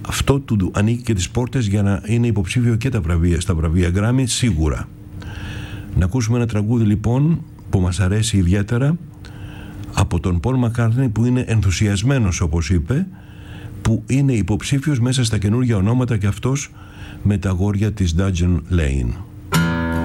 αυτό του ανοίγει και τις πόρτες για να είναι υποψήφιο και στα βραβεία Grammy σίγουρα. Να ακούσουμε ένα τραγούδι λοιπόν που μας αρέσει ιδιαίτερα από τον Paul McCartney, που είναι ενθουσιασμένος, όπως είπε, που είναι υποψήφιος μέσα στα καινούργια ονόματα και αυτός με τα αγόρια της Diane Lane.